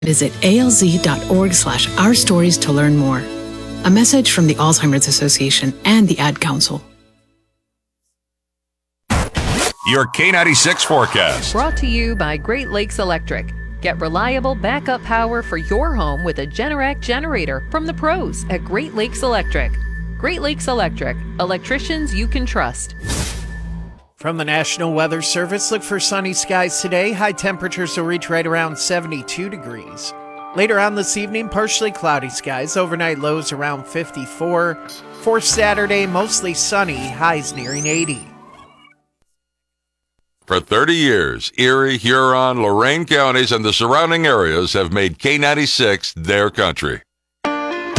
Visit alz.org/our stories to learn more. A message from the Alzheimer's Association and the Ad Council. Your K96 forecast. Brought to you by Great Lakes Electric. Get reliable backup power for your home with a Generac generator from the pros at Great Lakes Electric. Great Lakes Electric, electricians you can trust. From the National Weather Service, look for sunny skies today. High temperatures will reach right around 72 degrees. Later on this evening, partially cloudy skies. Overnight lows around 54. For Saturday, mostly sunny. Highs nearing 80. For 30 years, Erie, Huron, Lorain counties, and the surrounding areas have made K96 their country.